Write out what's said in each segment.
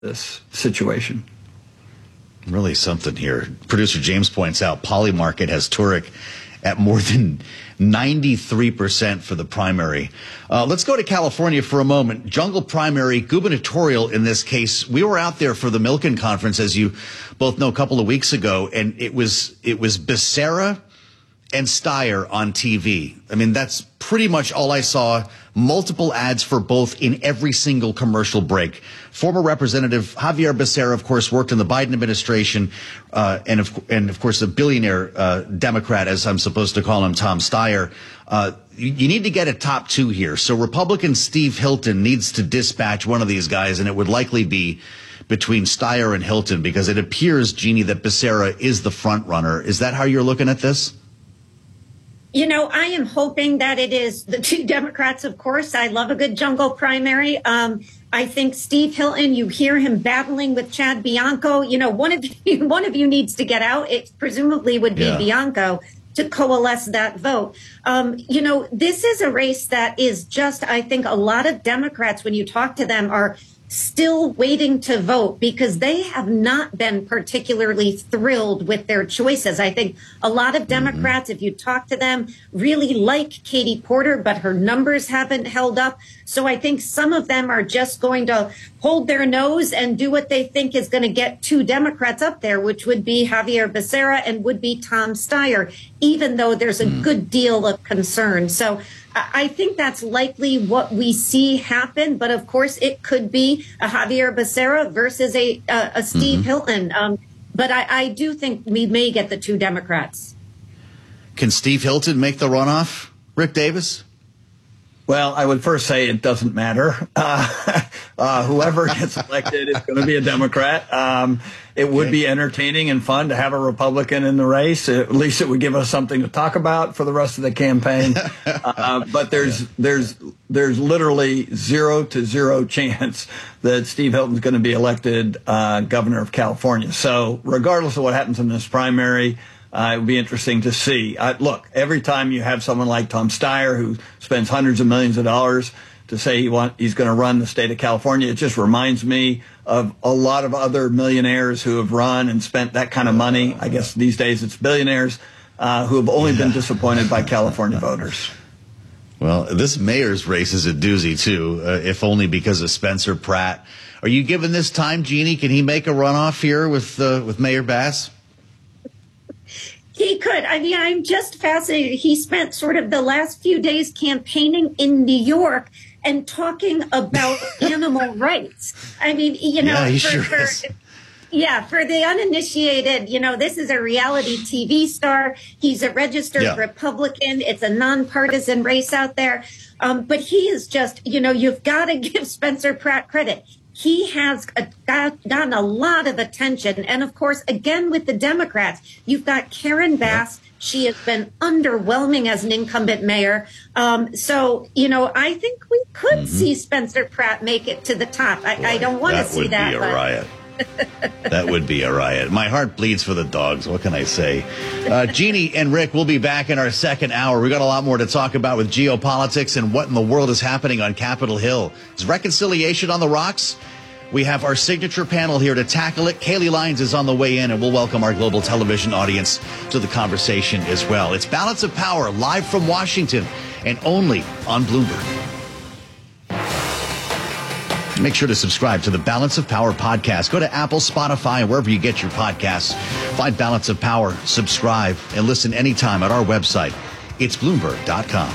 this situation. Really something here. Producer James points out Polymarket has Turek at more than 93% for the primary. Let's go to California for a moment. Jungle primary, gubernatorial in this case. We were out there for the Milken conference, as you both know, a couple of weeks ago, and it was Becerra and Steyer on TV. I mean, that's pretty much all I saw. Multiple ads for both in every single commercial break. Former Representative Javier Becerra, of course, worked in the Biden administration, and of course, a billionaire Democrat, as I'm supposed to call him, Tom Steyer. You need to get a top two here. So Republican Steve Hilton needs to dispatch one of these guys, and it would likely be between Steyer and Hilton, because it appears, Jeannie, that Becerra is the front runner. Is that how you're looking at this? You know, I am hoping that it is the two Democrats, of course. I love a good jungle primary. I think Steve Hilton, you hear him battling with Chad Bianco. You know, one of you needs to get out. It presumably would be Bianco to coalesce that vote. You know, this is a race that is just, I think a lot of Democrats, when you talk to them, are still waiting to vote because they have not been particularly thrilled with their choices. I think a lot of Democrats, if you talk to them, really like Katie Porter, but her numbers haven't held up. So I think some of them are just going to hold their nose and do what they think is going to get two Democrats up there, which would be Javier Becerra and would be Tom Steyer, even though there's a good deal of concern. So I think that's likely what we see happen. But of course, it could be a Javier Becerra versus a Steve Hilton. But I do think we may get the two Democrats. Can Steve Hilton make the runoff, Rick Davis? Well, I would first say it doesn't matter. Whoever gets elected is going to be a Democrat. It would be entertaining and fun to have a Republican in the race. At least it would give us something to talk about for the rest of the campaign. But there's literally 0 chance that Steve Hilton's going to be elected governor of California. So regardless of what happens in this primary, it would be interesting to see. Look, every time you have someone like Tom Steyer, who spends hundreds of millions of dollars to say he's going to run the state of California, it just reminds me of a lot of other millionaires who have run and spent that kind of money. I guess these days it's billionaires who have only been disappointed by California voters. Well, this mayor's race is a doozy, too, if only because of Spencer Pratt. Are you giving this time, Jeannie? Can he make a runoff here with Mayor Bass? He could. I mean, I'm just fascinated. He spent sort of the last few days campaigning in New York and talking about animal rights. I mean, you know, for the uninitiated, you know, this is a reality TV star. He's a registered Republican. It's a nonpartisan race out there. But he is just, you know, you've got to give Spencer Pratt credit. He has gotten a lot of attention. And, of course, again, with the Democrats, you've got Karen Bass. She has been underwhelming as an incumbent mayor. So, you know, I think we could see Spencer Pratt make it to the top. I don't want to see that. That would be a riot. That would be a riot. My heart bleeds for the dogs. What can I say? Jeannie and Rick will be back in our second hour. We got a lot more to talk about with geopolitics and what in the world is happening on Capitol Hill. Is reconciliation on the rocks? We have our signature panel here to tackle it. Kaylee Lyons is on the way in, and we'll welcome our global television audience to the conversation as well. It's Balance of Power, live from Washington, and only on Bloomberg. Make sure to subscribe to the Balance of Power podcast. Go to Apple, Spotify, and wherever you get your podcasts. Find Balance of Power, subscribe, and listen anytime at our website. It's Bloomberg.com.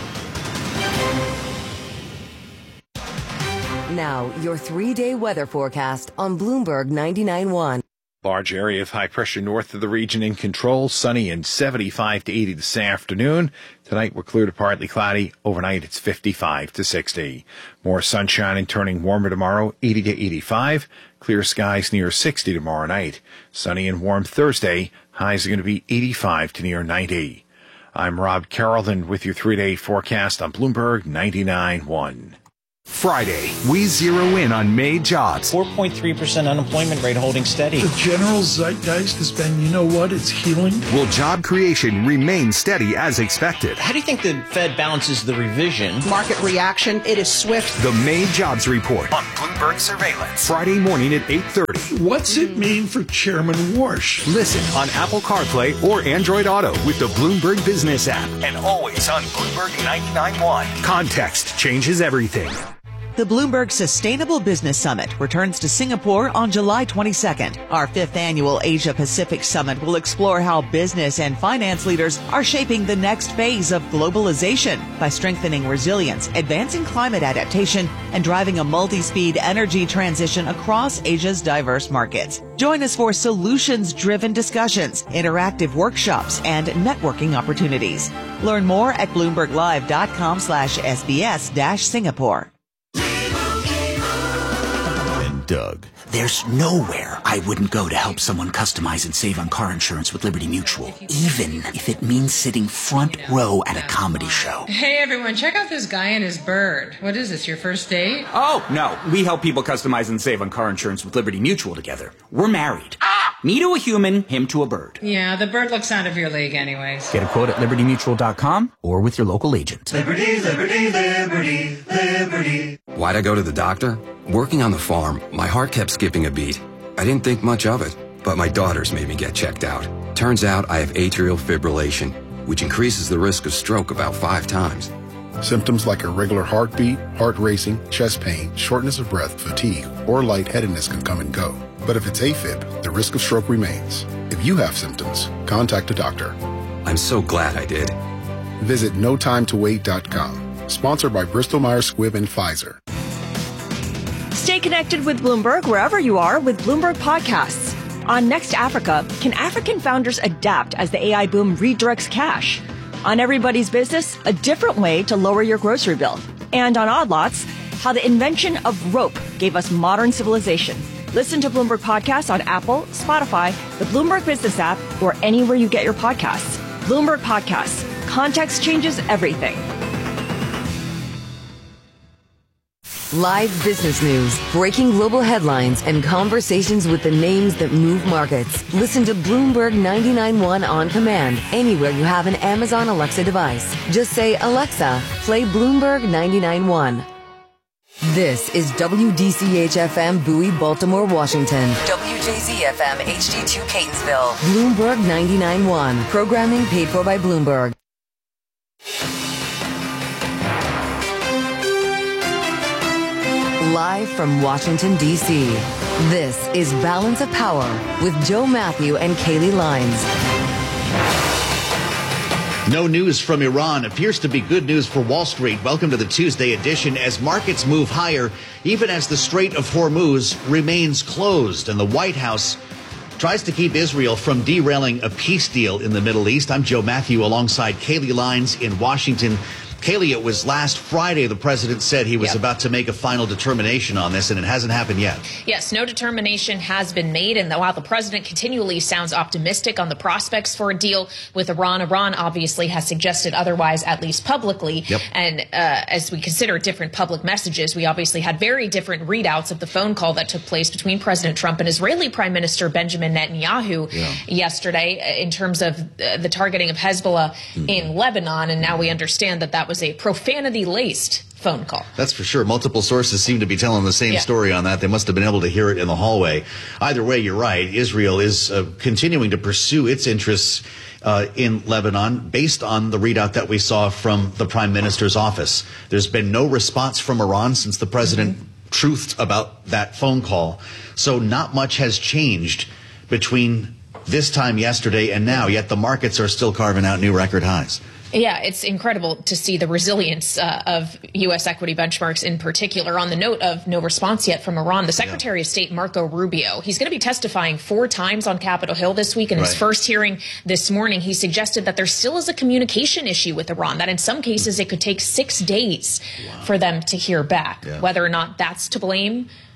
Now, your 3-day weather forecast on Bloomberg 99.1. Large area of high pressure north of the region in control. Sunny and 75 to 80 this afternoon. Tonight we're clear to partly cloudy. Overnight it's 55 to 60. More sunshine and turning warmer tomorrow, 80 to 85. Clear skies near 60 tomorrow night. Sunny and warm Thursday. Highs are going to be 85 to near 90. I'm Rob Carrollton with your 3-day forecast on Bloomberg 99.1. Friday, we zero in on May jobs. 4.3% unemployment rate holding steady. The general zeitgeist has been, you know what, it's healing. Will job creation remain steady as expected? How do you think the Fed balances the revision? Market reaction, it is swift. The May jobs report on Bloomberg Surveillance. Friday morning at 8:30. What's it mean for Chairman Warsh? Listen on Apple CarPlay or Android Auto with the Bloomberg Business app. And always on Bloomberg 99.1. Context changes everything. The Bloomberg Sustainable Business Summit returns to Singapore on July 22nd. Our 5th annual Asia Pacific Summit will explore how business and finance leaders are shaping the next phase of globalization by strengthening resilience, advancing climate adaptation, and driving a multi-speed energy transition across Asia's diverse markets. Join us for solutions-driven discussions, interactive workshops, and networking opportunities. Learn more at bloomberglive.com/SBS-Singapore. Doug. There's nowhere I wouldn't go to help someone customize and save on car insurance with Liberty Mutual, even if it means sitting front row at a comedy show. Hey everyone, check out this guy and his bird. What is this, your first date? Oh, no. We help people customize and save on car insurance with Liberty Mutual together. We're married. Me to a human, him to a bird. Yeah, the bird looks out of your league anyways. Get a quote at libertymutual.com or with your local agent. Liberty, liberty, liberty, liberty. Why'd I go to the doctor? Working on the farm, my heart kept skipping a beat. I didn't think much of it, but my daughters made me get checked out. Turns out I have atrial fibrillation, which increases the risk of stroke about 5 times. Symptoms like irregular heartbeat, heart racing, chest pain, shortness of breath, fatigue, or lightheadedness can come and go. But if it's AFib, the risk of stroke remains. If you have symptoms, contact a doctor. I'm so glad I did. Visit notimetowait.com. Sponsored by Bristol Myers Squibb and Pfizer. Stay connected with Bloomberg wherever you are with Bloomberg Podcasts. On Next Africa, can African founders adapt as the AI boom redirects cash? On Everybody's Business, a different way to lower your grocery bill. And on Odd Lots, how the invention of rope gave us modern civilization. Listen to Bloomberg Podcasts on Apple, Spotify, the Bloomberg Business app, or anywhere you get your podcasts. Bloomberg Podcasts. Context changes everything. Live business news, breaking global headlines, and conversations with the names that move markets. Listen to Bloomberg 99.1 on command anywhere you have an Amazon Alexa device. Just say, Alexa, play Bloomberg 99.1. This is WDCH-FM Bowie, Baltimore, Washington. WJZ-FM HD2 Catonsville. Bloomberg 99.1. Programming paid for by Bloomberg. Live from Washington, D.C., this is Balance of Power with Joe Matthew and Kaylee Lines. No news from Iran appears to be good news for Wall Street. Welcome to the Tuesday edition as markets move higher, even as the Strait of Hormuz remains closed and the White House tries to keep Israel from derailing a peace deal in the Middle East. I'm Joe Matthew alongside Kaylee Lines in Washington. Kaylee, it was last Friday the president said he was about to make a final determination on this, and it hasn't happened yet. Yes, no determination has been made, and while the president continually sounds optimistic on the prospects for a deal with Iran, Iran obviously has suggested otherwise, at least publicly. And as we consider different public messages, we obviously had very different readouts of the phone call that took place between President Trump and Israeli Prime Minister Benjamin Netanyahu yesterday in terms of the targeting of Hezbollah in Lebanon, and now we understand that that was a profanity-laced phone call. That's for sure. Multiple sources seem to be telling the same story on that. They must have been able to hear it in the hallway. Either way, you're right. Israel is continuing to pursue its interests in Lebanon based on the readout that we saw from the Prime Minister's office. There's been no response from Iran since the president truthed about that phone call. So not much has changed between this time yesterday and now, yet the markets are still carving out new record highs. Yeah, it's incredible to see the resilience of U.S. equity benchmarks in particular. On the note of no response yet from Iran, the Secretary of State, Marco Rubio, he's going to be testifying 4 times on Capitol Hill this week. In his first hearing this morning, he suggested that there still is a communication issue with Iran, that in some cases it could take 6 days for them to hear back. Whether or not that's to blame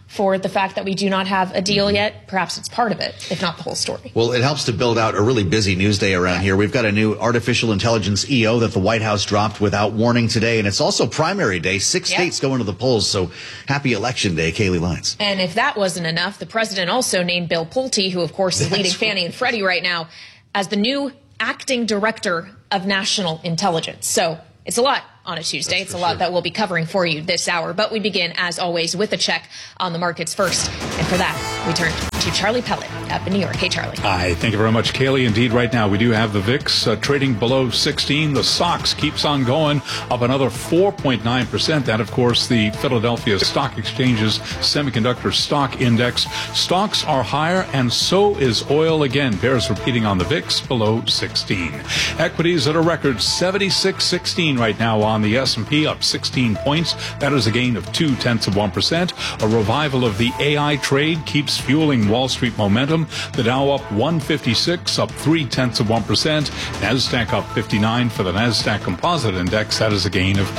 for the fact that we do not have a deal yet. Perhaps it's part of it, if not the whole story. Well, it helps to build out a really busy news day around here. We've got a new artificial intelligence EO that the White House dropped without warning today, and it's also primary day. 6 states going to the polls, so happy Election Day, Kaylee Lyons. And if that wasn't enough, the president also named Bill Pulte, who, of course, is leading Fannie and Freddie right now, as the new acting director of national intelligence. So it's a lot on a Tuesday. It's a lot that we'll be covering for you this hour. But we begin, as always, with a check on the markets first. And for that, we turn to Charlie Pellet up in New York. Hey, Charlie. Hi. Thank you very much, Kaylee. Indeed, right now we do have the VIX trading below 16. The SOX keeps on going, up another 4.9%. That, of course, the Philadelphia Stock Exchange's semiconductor stock index. Stocks are higher, and so is oil. Again, bears repeating on the VIX below 16. Equities at a record 76.16 right now on the S&P, up 16 points. That is a gain of 0.2%. A revival of the AI trade keeps fueling Wall Street momentum. The Dow up 156, up 0.3%. NASDAQ up 59 for the NASDAQ Composite Index. That is a gain of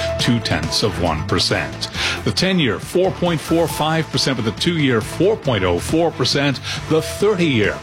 0.2%. The 10-year 4.45%, with the 2-year 4.04%. The 30-year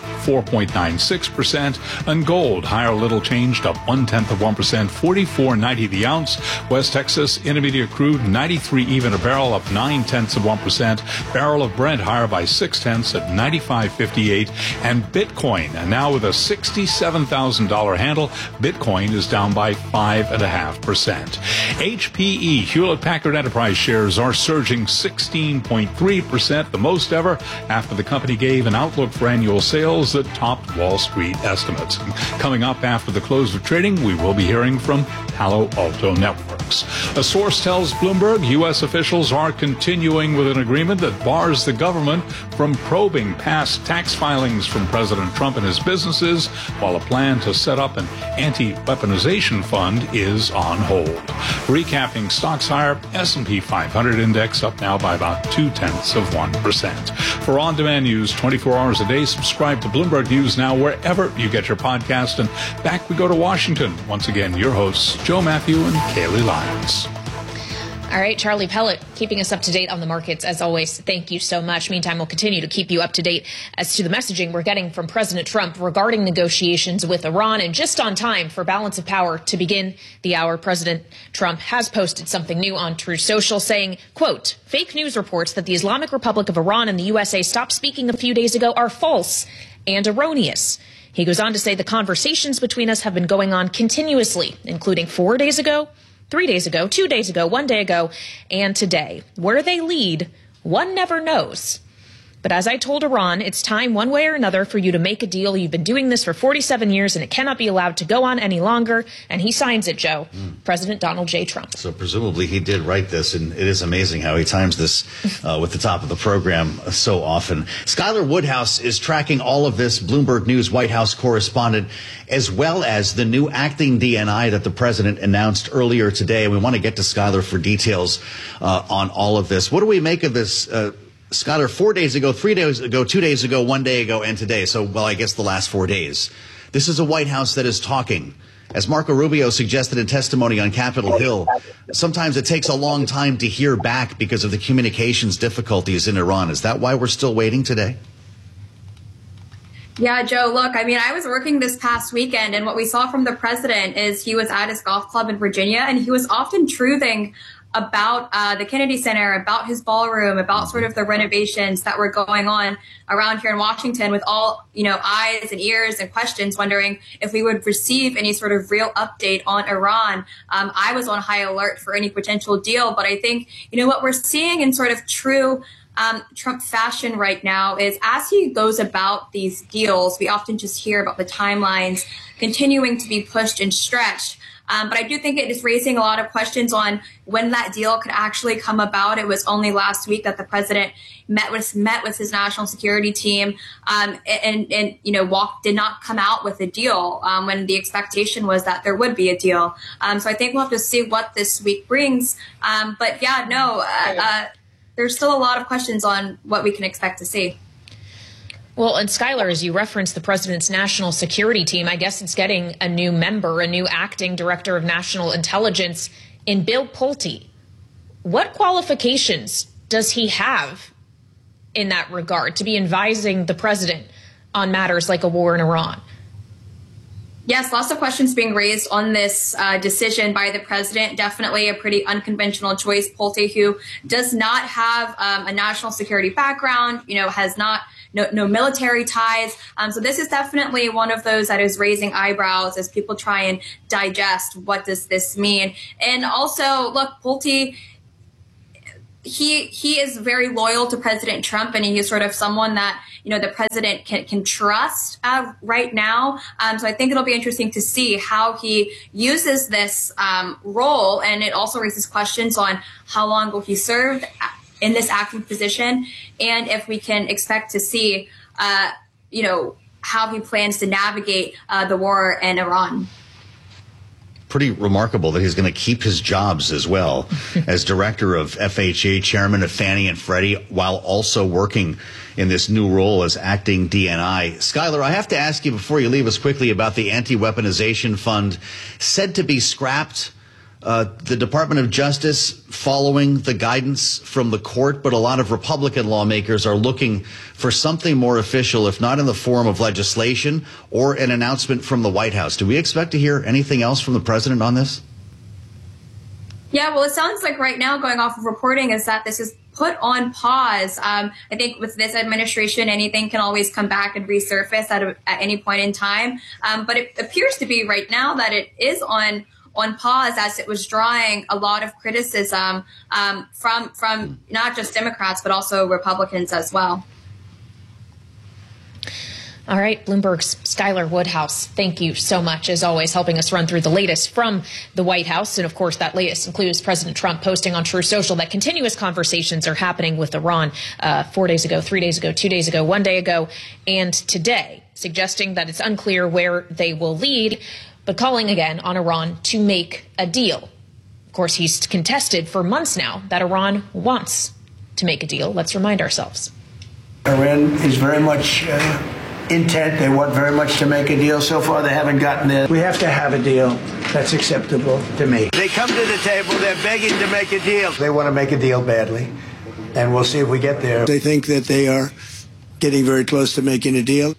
4.96%. And gold higher, little changed, up 0.1%, $44.90 the ounce. West Texas Intermediate crude 93 even a barrel, up 0.9%. Barrel of Brent higher by 0.6 at 95.58. And Bitcoin, and now with a $67,000 handle, Bitcoin is down by 5.5%. HPE, Hewlett Packard Enterprise shares are surging 16.3%, the most ever, after the company gave an outlook for annual sales that topped Wall Street estimates. Coming up after the close of trading, we will be hearing from Palo Alto Networks. A source tells Bloomberg U.S. officials are continuing with an agreement that bars the government from probing past tax filings from President Trump and his businesses, while a plan to set up an anti-weaponization fund is on hold. Recapping stocks higher, S&P 500 index up now by about 0.2%. For on-demand news 24 hours a day, subscribe to Bloomberg News Now wherever you get your podcast. And back we go to Washington. Once again, your hosts, Joe Matthew and Kaylee Lyons. All right, Charlie Pellet, keeping us up to date on the markets. As always, thank you so much. Meantime, we'll continue to keep you up to date as to the messaging we're getting from President Trump regarding negotiations with Iran. And just on time for Balance of Power to begin the hour, President Trump has posted something new on Truth Social saying, quote, fake news reports that the Islamic Republic of Iran and the USA stopped speaking a few days ago are false and erroneous. He goes on to say the conversations between us have been going on continuously, including 4 days ago, 3 days ago, 2 days ago, 1 day ago, and today. Where they lead, one never knows. But as I told Iran, it's time one way or another for you to make a deal. You've been doing this for 47 years, and it cannot be allowed to go on any longer. And he signs it, Joe. President Donald J. Trump. So presumably he did write this, and it is amazing how he times this with the top of the program so often. Skylar Woodhouse is tracking all of this, Bloomberg News White House correspondent, as well as the new acting DNI that the president announced earlier today. We want to get to Skylar for details on all of this. What do we make of this? Skylar, 4 days ago, 3 days ago, 2 days ago, 1 day ago, and today. So, well, I guess the last 4 days. This is a White House that is talking. As Marco Rubio suggested in testimony on Capitol Hill, sometimes it takes a long time to hear back because of the communications difficulties in Iran. Is that why we're still waiting today? Yeah, Joe, look, I mean, I was working this past weekend, and what we saw from the president is he was at his golf club in Virginia, and he was often truthing about the Kennedy Center, about his ballroom, about sort of the renovations that were going on around here in Washington, with all, eyes and ears and questions, wondering if we would receive any sort of real update on Iran. I was on high alert for any potential deal, but I think, what we're seeing in sort of true Trump fashion right now is as he goes about these deals, we often just hear about the timelines continuing to be pushed and stretched. But I do think it is raising a lot of questions on when that deal could actually come about. It was only last week that the president met with his national security team and did not come out with a deal when the expectation was that there would be a deal. So I think we'll have to see what this week brings. But yeah, no, there's still a lot of questions on what we can expect to see. Well, and Skylar, as you referenced the president's national security team, I guess it's getting a new member, a new acting director of national intelligence in Bill Pulte. What qualifications does he have in that regard, to be advising the president on matters like a war in Iran? Yes, lots of questions being raised on this decision by the president. Definitely a pretty unconventional choice. Pulte, who does not have a national security background, has no military ties. So this is definitely one of those that is raising eyebrows as people try and digest what does this mean. And also, look, Pulte, he is very loyal to President Trump, and he is sort of someone that the president can trust right now. So I think it'll be interesting to see how he uses this role, and it also raises questions on how long will he serve in this acting position, and if we can expect to see how he plans to navigate the war in Iran. Pretty remarkable that he's going to keep his jobs as well as director of FHA, chairman of Fannie and Freddie, while also working in this new role as acting DNI. Skylar, I have to ask you before you leave us quickly about the anti-weaponization fund said to be scrapped. The Department of Justice following the guidance from the court, but a lot of Republican lawmakers are looking for something more official, if not in the form of legislation or an announcement from the White House. Do we expect to hear anything else from the president on this? Yeah, well, it sounds like right now, going off of reporting, is that this is put on pause. I think with this administration, anything can always come back and resurface at any point in time. But it appears to be right now that it is on pause, as it was drawing a lot of criticism from not just Democrats, but also Republicans as well. All right, Bloomberg's Skylar Woodhouse, thank you so much, as always, helping us run through the latest from the White House. And of course, that latest includes President Trump posting on Truth Social that continuous conversations are happening with Iran 4 days ago, 3 days ago, 2 days ago, 1 day ago, and today, suggesting that it's unclear where they will lead, but calling again on Iran to make a deal. Of course, he's contested for months now that Iran wants to make a deal. Let's remind ourselves. Iran is very much intent. They want very much to make a deal. So far, they haven't gotten there. We have to have a deal that's acceptable to me. They come to the table. They're begging to make a deal. They want to make a deal badly, and we'll see if we get there. They think that they are getting very close to making a deal.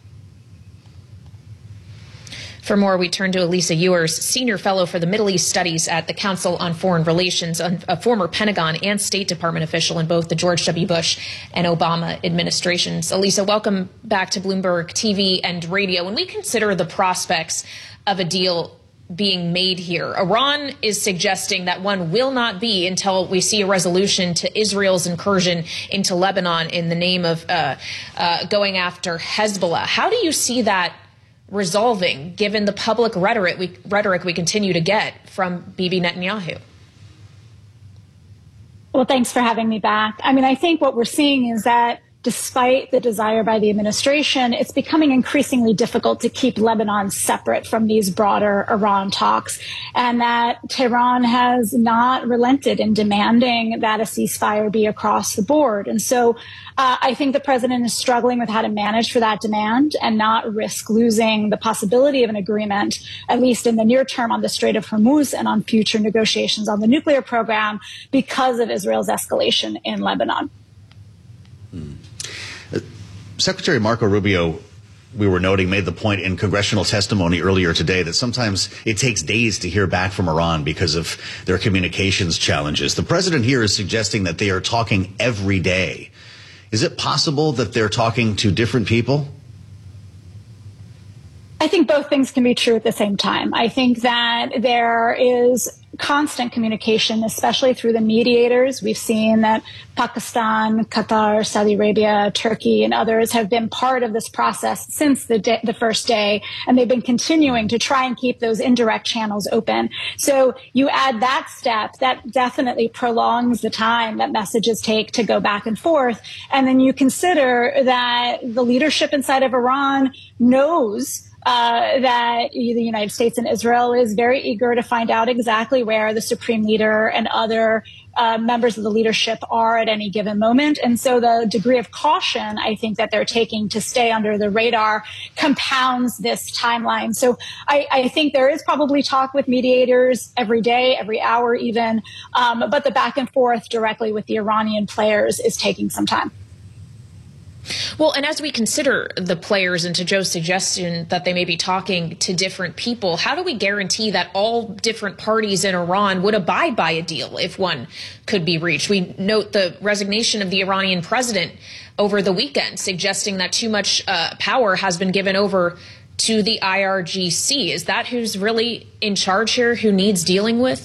For more, we turn to Elisa Ewers, Senior Fellow for the Middle East Studies at the Council on Foreign Relations, a former Pentagon and State Department official in both the George W. Bush and Obama administrations. Elisa, welcome back to Bloomberg TV and radio. When we consider the prospects of a deal being made here, Iran is suggesting that one will not be until we see a resolution to Israel's incursion into Lebanon in the name of going after Hezbollah. How do you see that resolving, given the public rhetoric we continue to get from Bibi Netanyahu? Well, thanks for having me back. I mean, I think what we're seeing is that despite the desire by the administration, it's becoming increasingly difficult to keep Lebanon separate from these broader Iran talks, and that Tehran has not relented in demanding that a ceasefire be across the board. And so I think the president is struggling with how to manage for that demand and not risk losing the possibility of an agreement, at least in the near term, on the Strait of Hormuz and on future negotiations on the nuclear program because of Israel's escalation in Lebanon. Secretary Marco Rubio, we were noting, made the point in congressional testimony earlier today that sometimes it takes days to hear back from Iran because of their communications challenges. The president here is suggesting that they are talking every day. Is it possible that they're talking to different people? I think both things can be true at the same time. I think that there is constant communication, especially through the mediators. We've seen that Pakistan, Qatar, Saudi Arabia, Turkey, and others have been part of this process since the first day, and they've been continuing to try and keep those indirect channels open. So you add that step, that definitely prolongs the time that messages take to go back and forth. And then you consider that the leadership inside of Iran knows that the United States and Israel is very eager to find out exactly where the supreme leader and other members of the leadership are at any given moment. And so the degree of caution I think that they're taking to stay under the radar compounds this timeline. So I think there is probably talk with mediators every day, every hour even, but the back and forth directly with the Iranian players is taking some time. Well, and as we consider the players, and to Joe's suggestion that they may be talking to different people, how do we guarantee that all different parties in Iran would abide by a deal if one could be reached? We note the resignation of the Iranian president over the weekend, suggesting that too much power has been given over to the IRGC. Is that who's really in charge here, who needs dealing with?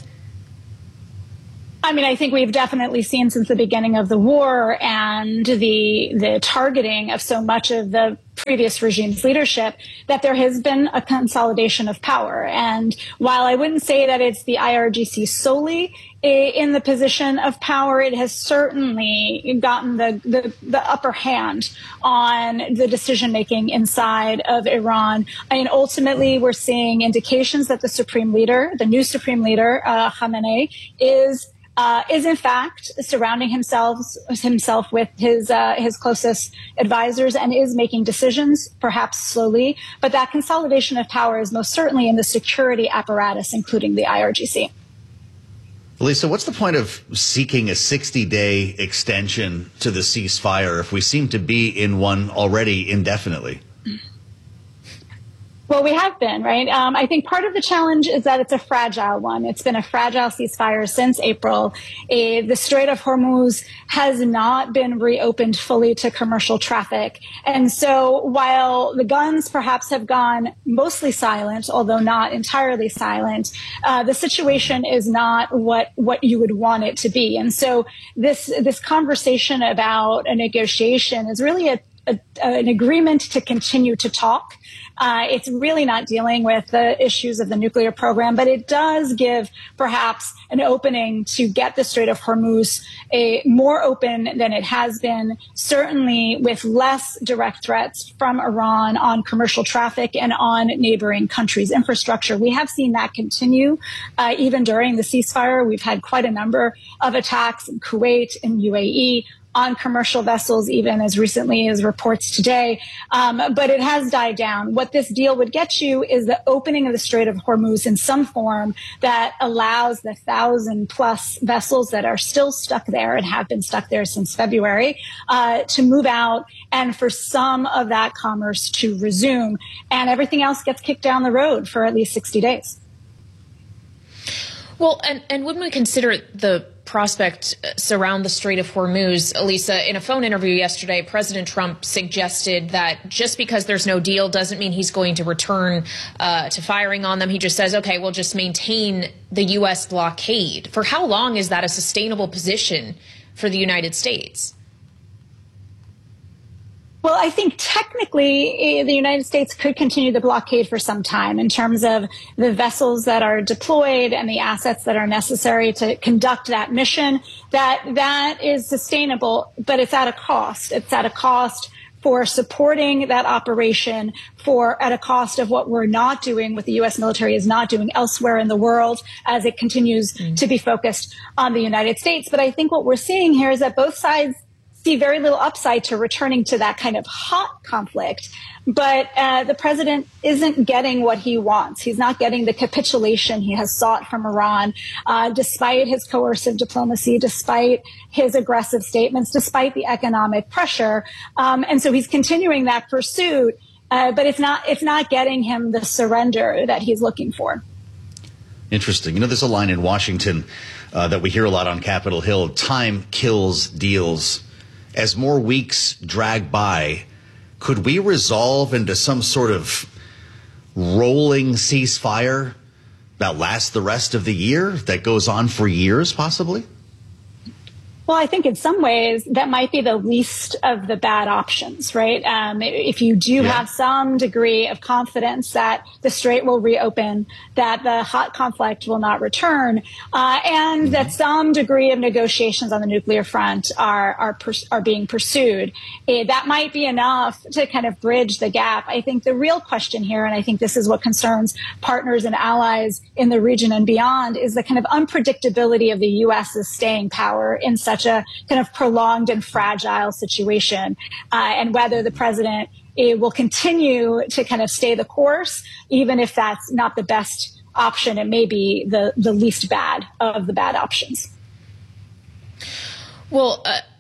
I mean, I think we've definitely seen since the beginning of the war and the targeting of so much of the previous regime's leadership that there has been a consolidation of power. And while I wouldn't say that it's the IRGC solely in the position of power, it has certainly gotten the upper hand on the decision making inside of Iran. I mean, ultimately, we're seeing indications that the supreme leader, the new supreme leader, Khamenei, is in fact surrounding himself with his closest advisors and is making decisions, perhaps slowly. But that consolidation of power is most certainly in the security apparatus, including the IRGC. Lisa, what's the point of seeking a 60-day extension to the ceasefire if we seem to be in one already indefinitely? Well, we have been, right? I think part of the challenge is that it's a fragile one. It's been a fragile ceasefire since April. The Strait of Hormuz has not been reopened fully to commercial traffic. And so while the guns perhaps have gone mostly silent, although not entirely silent, the situation is not what you would want it to be. And so this conversation about a negotiation is really an agreement to continue to talk. It's really not dealing with the issues of the nuclear program, but it does give perhaps an opening to get the Strait of Hormuz more open than it has been, certainly with less direct threats from Iran on commercial traffic and on neighboring countries' infrastructure. We have seen that continue even during the ceasefire. We've had quite a number of attacks in Kuwait and UAE on commercial vessels, even as recently as reports today. But it has died down. What this deal would get you is the opening of the Strait of Hormuz in some form that allows the 1,000+ vessels that are still stuck there and have been stuck there since February to move out and for some of that commerce to resume. And everything else gets kicked down the road for at least 60 days. Well, and when we consider the prospect surround the Strait of Hormuz, Elisa, in a phone interview yesterday, President Trump suggested that just because there's no deal doesn't mean he's going to return to firing on them. He just says, okay, we'll just maintain the U.S. blockade. For how long is that a sustainable position for the United States? Well, I think technically the United States could continue the blockade for some time in terms of the vessels that are deployed and the assets that are necessary to conduct that mission. That is sustainable, but it's at a cost. It's at a cost for supporting that operation, at a cost of what we're not doing, what the U.S. military is not doing elsewhere in the world as it continues to be focused on the United States. But I think what we're seeing here is that both sides see very little upside to returning to that kind of hot conflict. But the president isn't getting what he wants. He's not getting the capitulation he has sought from Iran, despite his coercive diplomacy, despite his aggressive statements, despite the economic pressure. And so he's continuing that pursuit, but it's not getting him the surrender that he's looking for. Interesting. You know, there's a line in Washington that we hear a lot on Capitol Hill: time kills deals. As more weeks drag by, could we resolve into some sort of rolling ceasefire that lasts the rest of the year, that goes on for years, possibly? Well, I think in some ways that might be the least of the bad options, right? If you do have some degree of confidence that the Strait will reopen, that the hot conflict will not return, and that some degree of negotiations on the nuclear front are being pursued, that might be enough to kind of bridge the gap. I think the real question here, and I think this is what concerns partners and allies in the region and beyond, is the kind of unpredictability of the U.S.'s staying power in such a kind of prolonged and fragile situation, and whether the president will continue to kind of stay the course, even if that's not the best option. It may be the least bad of the bad options. Well,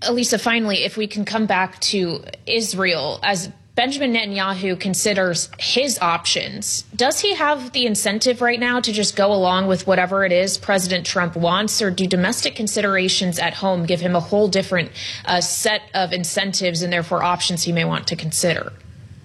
Elisa, finally, if we can come back to Israel, as Benjamin Netanyahu considers his options, does he have the incentive right now to just go along with whatever it is President Trump wants, or do domestic considerations at home give him a whole different set of incentives and therefore options he may want to consider?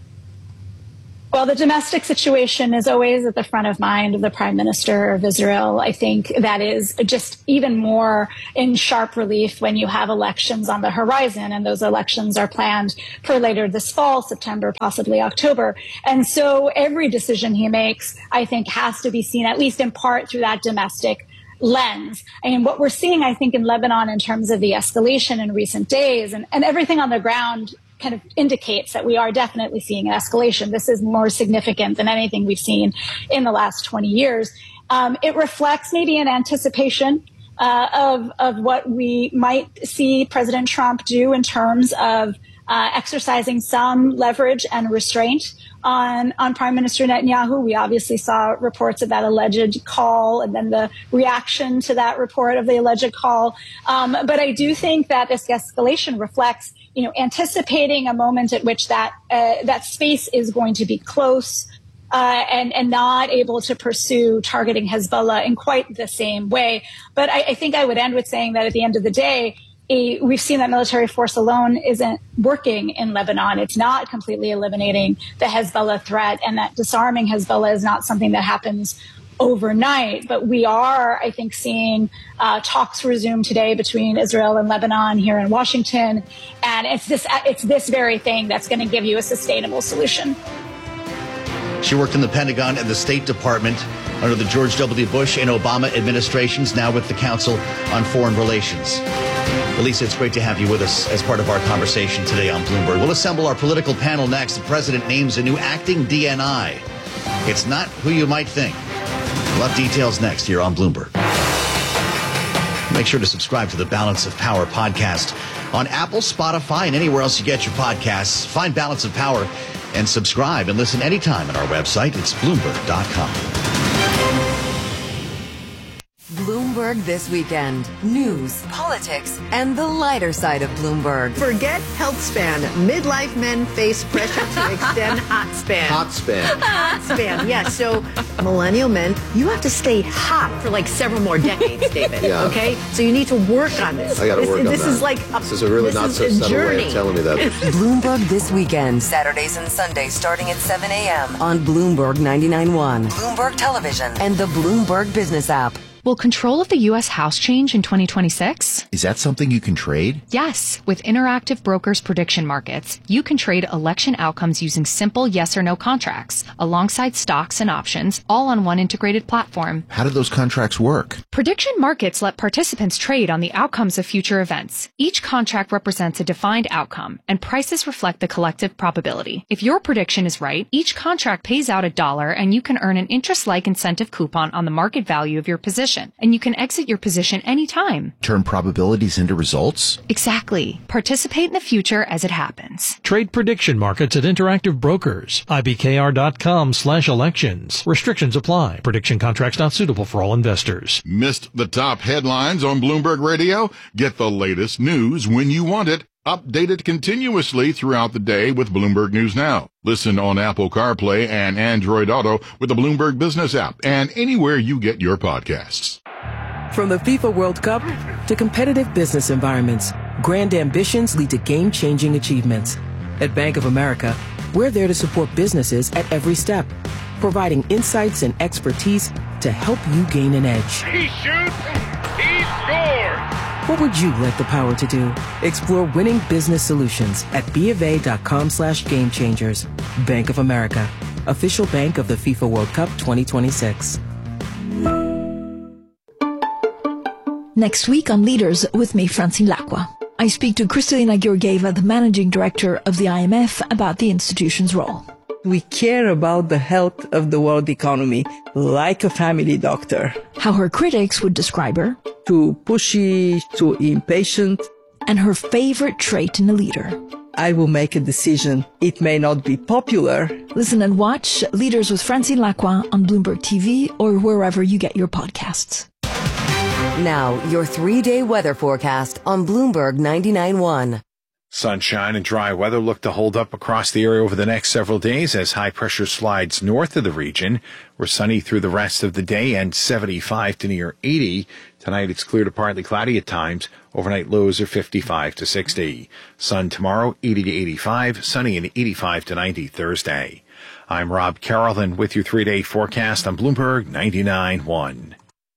Well, the domestic situation is always at the front of mind of the Prime Minister of Israel. I think that is just even more in sharp relief when you have elections on the horizon, and those elections are planned for later this fall, September, possibly October. And so every decision he makes, I think, has to be seen, at least in part, through that domestic lens. And what we're seeing, I think, in Lebanon in terms of the escalation in recent days and everything on the ground kind of indicates that we are definitely seeing an escalation. This is more significant than anything we've seen in the last 20 years. It reflects maybe an anticipation of what we might see President Trump do in terms of exercising some leverage and restraint on Prime Minister Netanyahu. We obviously saw reports of that alleged call and then the reaction to that report of the alleged call. But I do think that this escalation reflects, anticipating a moment at which that space is going to be close and not able to pursue targeting Hezbollah in quite the same way. But I think I would end with saying that at the end of the day, we've seen that military force alone isn't working in Lebanon. It's not completely eliminating the Hezbollah threat, and that disarming Hezbollah is not something that happens overnight. But we are, I think, seeing talks resume today between Israel and Lebanon here in Washington. And it's this very thing that's going to give you a sustainable solution. She worked in the Pentagon and the State Department under the George W. Bush and Obama administrations, now with the Council on Foreign Relations. Elisa, it's great to have you with us as part of our conversation today on Bloomberg. We'll assemble our political panel next. The president names a new acting DNI. It's not who you might think. We'll have details next here on Bloomberg. Make sure to subscribe to the Balance of Power podcast on Apple, Spotify, and anywhere else you get your podcasts. Find Balance of Power and subscribe and listen anytime at our website. It's Bloomberg.com. Bloomberg This Weekend. News, politics, and the lighter side of Bloomberg. Forget health span. Midlife men face pressure to extend hot span. Hot span. Hot span, yes. So millennial men, you have to stay hot for like several more decades, David. Yeah. Okay? So you need to work on this. I got to work on that. This is like this is a really not so subtle way of telling me that. Bloomberg This Weekend. Saturdays and Sundays starting at 7 a.m. on Bloomberg 99.1, Bloomberg Television, and the Bloomberg Business app. Will control of the U.S. House change in 2026? Is that something you can trade? Yes. With Interactive Brokers Prediction Markets, you can trade election outcomes using simple yes or no contracts, alongside stocks and options, all on one integrated platform. How do those contracts work? Prediction markets let participants trade on the outcomes of future events. Each contract represents a defined outcome, and prices reflect the collective probability. If your prediction is right, each contract pays out $1, and you can earn an interest-like incentive coupon on the market value of your position. And you can exit your position anytime. Turn probabilities into results? Exactly. Participate in the future as it happens. Trade prediction markets at Interactive Brokers. IBKR.com/elections. Restrictions apply. Prediction contracts not suitable for all investors. Missed the top headlines on Bloomberg Radio? Get the latest news when you want it. Updated continuously throughout the day with Bloomberg News Now. Listen on Apple CarPlay and Android Auto with the Bloomberg Business app and anywhere you get your podcasts. From the FIFA World Cup to competitive business environments, grand ambitions lead to game-changing achievements. At Bank of America, we're there to support businesses at every step, providing insights and expertise to help you gain an edge. He shoots, he scores! What would you like the power to do? Explore winning business solutions at BofA.com/gamechangers. Bank of America, official bank of the FIFA World Cup 2026. Next week on Leaders with me, Francine Lacqua. I speak to Kristalina Georgieva, the managing director of the IMF, about the institution's role. We care about the health of the world economy like a family doctor. How her critics would describe her. Too pushy, too impatient. And her favorite trait in a leader. I will make a decision. It may not be popular. Listen and watch Leaders with Francine Lacqua on Bloomberg TV or wherever you get your podcasts. Now, your 3-day weather forecast on Bloomberg 99.1. Sunshine and dry weather look to hold up across the area over the next several days as high pressure slides north of the region. We're sunny through the rest of the day and 75 to near 80. Tonight it's clear to partly cloudy at times. Overnight lows are 55 to 60. Sun tomorrow, 80 to 85. Sunny and 85 to 90 Thursday. I'm Rob Carroll with your 3-day forecast on Bloomberg 99.1.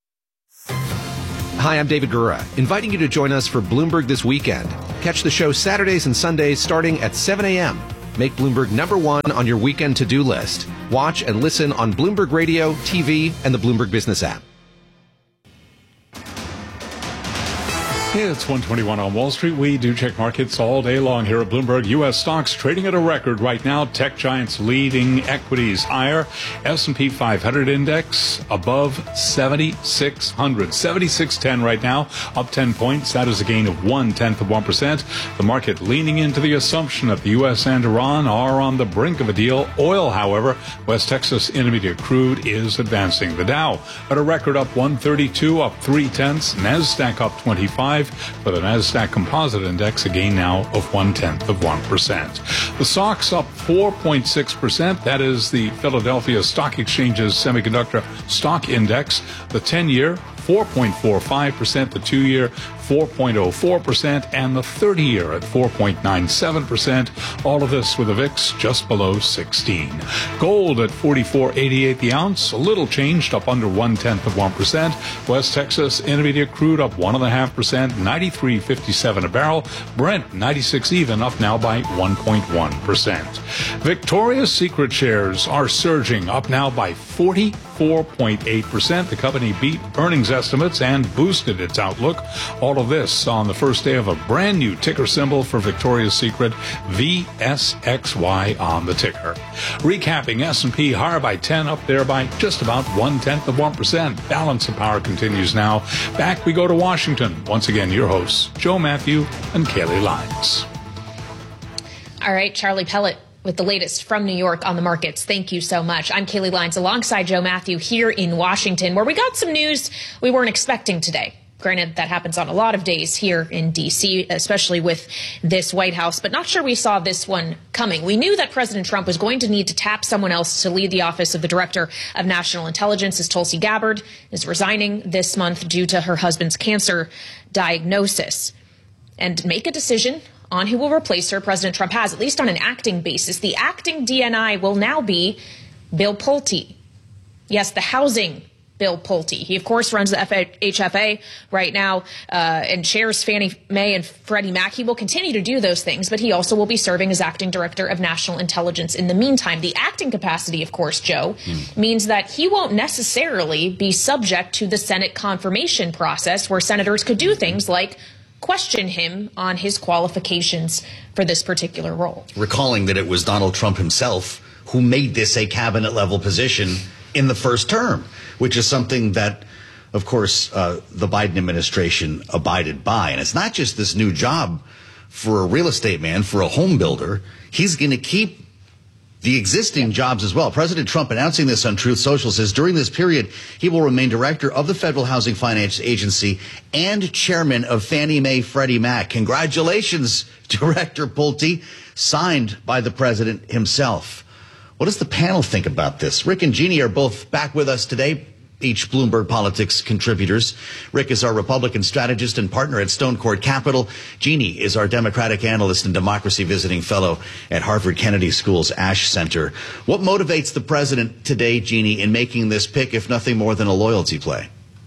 Hi, I'm David Gura, inviting you to join us for Bloomberg This Weekend. Catch the show Saturdays and Sundays starting at 7 a.m. Make Bloomberg #1 on your weekend to-do list. Watch and listen on Bloomberg Radio, TV, and the Bloomberg Business app. It's 1:21 on Wall Street. We do check markets all day long here at Bloomberg. U.S. stocks trading at a record right now. Tech giants leading, equities higher. S&P 500 index above 7,600. 7610 right now, up 10 points. That is a gain of 0.1%. The market leaning into the assumption that the U.S. and Iran are on the brink of a deal. Oil, however, West Texas Intermediate crude is advancing. The Dow at a record up 132, up 0.3. NASDAQ up 25. For the NASDAQ Composite Index, a gain now of 0.1%. The SOX up 4.6%. That is the Philadelphia Stock Exchange's Semiconductor Stock Index. The 10-year, 4.45%. The 2-year, 4.04%, and the 30-year at 4.97%. All of this with a VIX just below 16. Gold at $44.88 the ounce, a little changed, up under 0.1%. West Texas Intermediate crude up 1.5%, 93.57 a barrel. Brent 96 even, up now by 1.1%. Victoria's Secret shares are surging, up now by 44.8%. The company beat earnings estimates and boosted its outlook. All of this on the first day of a brand new ticker symbol for Victoria's Secret, VSXY on the ticker. Recapping, S&P higher by 10, up there by just about 0.1%. Balance of power continues now. Back we go to Washington. Once again, your hosts, Joe Matthew and Kaylee Lyons. All right, Charlie Pellet with the latest from New York on the markets. Thank you so much. I'm Kaylee Lyons alongside Joe Matthew here in Washington, where we got some news we weren't expecting today. Granted, that happens on a lot of days here in D.C., especially with this White House, but not sure we saw this one coming. We knew that President Trump was going to need to tap someone else to lead the office of the Director of National Intelligence, as Tulsi Gabbard is resigning this month due to her husband's cancer diagnosis, and make a decision on who will replace her. President Trump has, at least on an acting basis. The acting DNI will now be Bill Pulte. Yes, the housing Bill Pulte. He, of course, runs the FHFA right now and chairs Fannie Mae and Freddie Mac. He will continue to do those things, but he also will be serving as acting director of national intelligence in the meantime. The acting capacity, of course, Joe, means that he won't necessarily be subject to the Senate confirmation process, where senators could do things like question him on his qualifications for this particular role. Recalling that it was Donald Trump himself who made this a cabinet-level position in the first term, which is something that, of course, the Biden administration abided by. And it's not just this new job for a real estate man, for a home builder. He's going to keep the existing jobs as well. President Trump announcing this on Truth Social says during this period, he will remain director of the Federal Housing Finance Agency and chairman of Fannie Mae Freddie Mac. Congratulations, Director Pulte, signed by the president himself. What does the panel think about this? Rick and Jeannie are both back with us today, each Bloomberg Politics contributors. Rick is our Republican strategist and partner at Stone Court Capital. Jeannie is our Democratic analyst and democracy visiting fellow at Harvard Kennedy School's Ash Center. What motivates the president today, Jeannie, in making this pick, if nothing more than a loyalty play?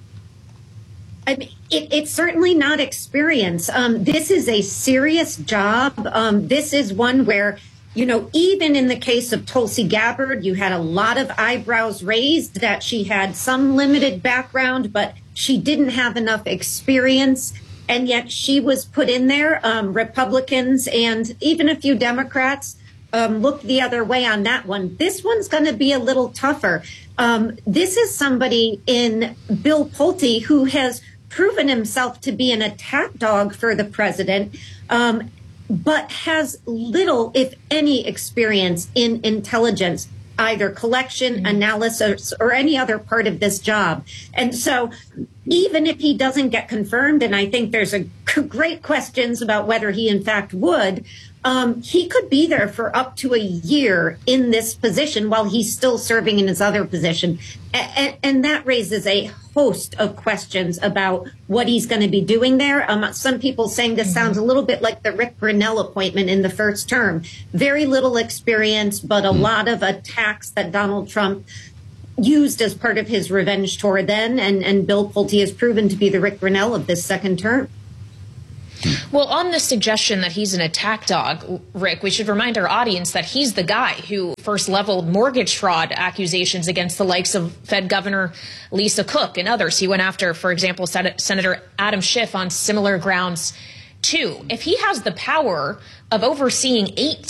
I mean, it's certainly not experience. This is a serious job. This is one where, you know, even in the case of Tulsi Gabbard, you had a lot of eyebrows raised that she had some limited background, but she didn't have enough experience. And yet she was put in there. Republicans and even a few Democrats looked the other way on that one. This one's going to be a little tougher. This is somebody in Bill Pulte who has proven himself to be an attack dog for the president, but has little, if any, experience in intelligence. either collection, analysis, or any other part of this job. And so even if he doesn't get confirmed, and I think there's a great questions about whether he in fact would, he could be there for up to a year in this position while he's still serving in his other position. And that raises a host of questions about what he's going to be doing there. Some people saying this sounds a little bit like the Rick Grenell appointment in the first term. Very little experience, but a lot of attacks that Donald Trump used as part of his revenge tour then. And Bill Pulte has proven to be the Rick Grenell of this second term. Well, on the suggestion that he's an attack dog, Rick, we should remind our audience that he's the guy who first leveled mortgage fraud accusations against the likes of Fed Governor Lisa Cook and others. He went after, for example, Senator Adam Schiff on similar grounds, too. If he has the power of overseeing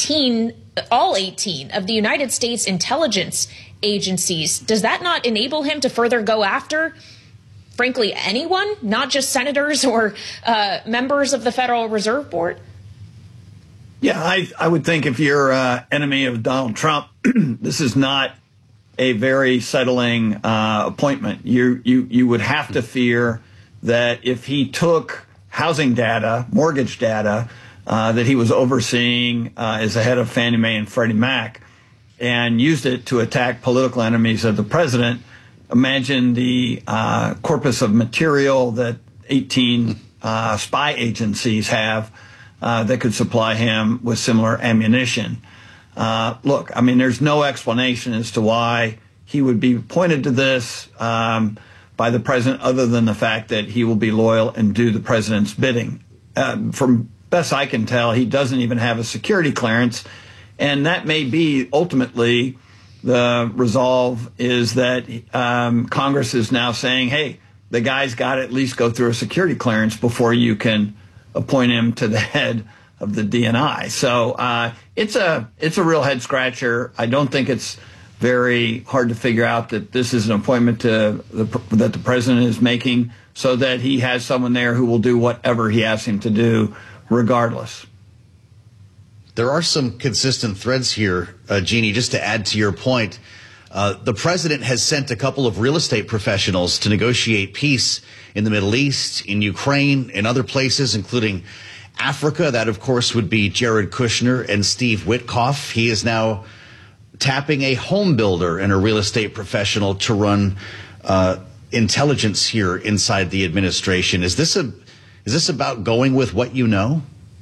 all 18 of the United States intelligence agencies, does that not enable him to further go after, frankly, anyone, not just senators or members of the Federal Reserve Board? Yeah, I would think if you're an enemy of Donald Trump, this is not a very settling appointment. You would have to fear that if he took housing data, mortgage data, that he was overseeing as the head of Fannie Mae and Freddie Mac, and used it to attack political enemies of the president, imagine the corpus of material that 18 spy agencies have that could supply him with similar ammunition. Look, I mean, there's no explanation as to why he would be pointed to this by the president other than the fact that he will be loyal and do the president's bidding. From best I can tell, he doesn't even have a security clearance, and that may be ultimately the resolve is that Congress is now saying, hey, the guy's got to at least go through a security clearance before you can appoint him to the head of the DNI. So it's a real head scratcher. I don't think it's very hard to figure out that this is an appointment that the president is making so that he has someone there who will do whatever he asks him to do regardless. There are some consistent threads here, Jeannie, just to add to your point. The president has sent a couple of real estate professionals to negotiate peace in the Middle East, in Ukraine, and other places, including Africa. That, of course, would be Jared Kushner and Steve Witkoff. He is now tapping a home builder and a real estate professional to run intelligence here inside the administration. Is this about going with what you know?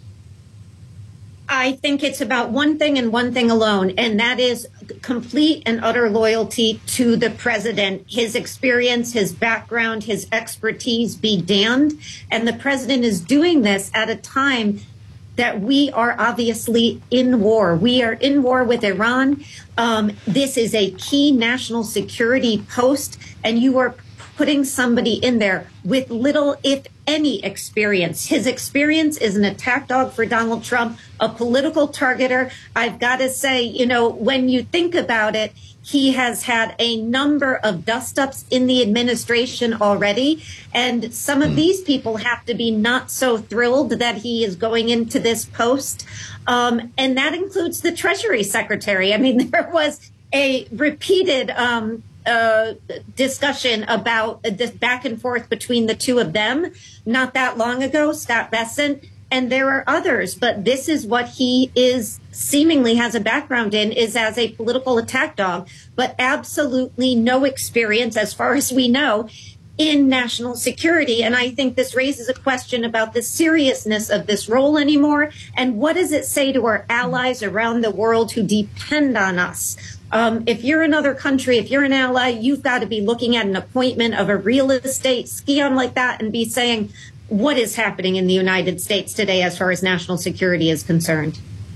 I think it's about one thing and one thing alone, and that is complete and utter loyalty to the president. His experience, his background, his expertise be damned. And the president is doing this at a time that we are obviously in war. We are in war with Iran. This is a key national security post, and you are putting somebody in there with little, if any, experience. His experience is an attack dog for Donald Trump, a political targeter. I've got to say, you know, when you think about it, he has had a number of dust-ups in the administration already, and some of these people have to be not so thrilled that he is going into this post, and that includes the Treasury Secretary. I mean, there was a repeated discussion about this back and forth between the two of them not that long ago, Scott Bessent, and there are others, but this is what he is seemingly has a background in, is as a political attack dog, but absolutely no experience, as far as we know, in national security. And I think this raises a question about the seriousness of this role anymore, and what does it say to our allies around the world who depend on us? If you're another country, if you're an ally, you've got to be looking at an appointment of a real estate scion like that and be saying, what is happening in the United States today as far as national security is concerned?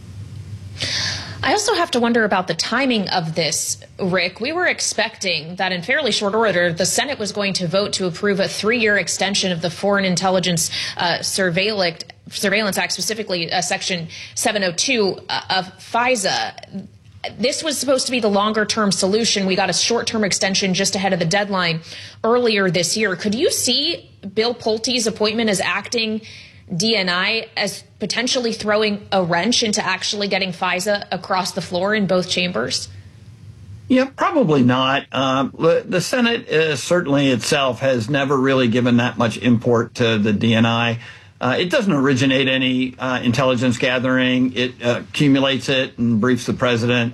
I also have to wonder about the timing of this, Rick. We were expecting that in fairly short order, the Senate was going to vote to approve a 3-year extension of the Foreign Intelligence Surveillance Act, specifically Section 702 of FISA. This was supposed to be the longer-term solution. We got a short-term extension just ahead of the deadline earlier this year. Could you see Bill Pulte's appointment as acting DNI as potentially throwing a wrench into actually getting FISA across the floor in both chambers? Yeah, probably not. The Senate certainly itself has never really given that much import to the DNI. It doesn't originate any intelligence gathering. It accumulates it and briefs the president.